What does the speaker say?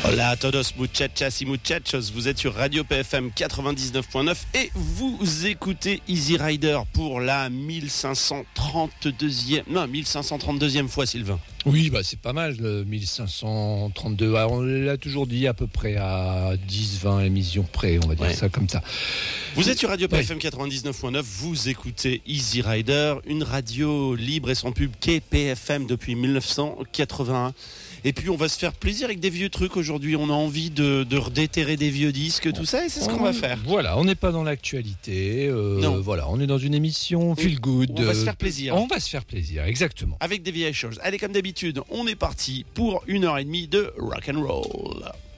Hola a todos muchachas y muchachos, vous êtes sur Radio PFM 99.9 et vous écoutez Easy Rider pour la 1532e fois, Sylvain. Oui, c'est pas mal, 1532. Alors, on l'a toujours dit à peu près à 10-20 émissions près, on va dire ça comme ça. Vous êtes sur Radio PFM 99.9, vous écoutez Easy Rider, une radio libre et sans pub qu'est PFM depuis 1981. Et puis on va se faire plaisir avec des vieux trucs aujourd'hui. On a envie de redéterrer des vieux disques, tout ça, et c'est ce qu'on va faire. Voilà, on n'est pas dans l'actualité. Voilà, on est dans une émission feel good. On va se faire plaisir. On va se faire plaisir, exactement. Avec des vieilles choses. Allez, comme d'habitude, on est parti pour 1h30 de rock and roll.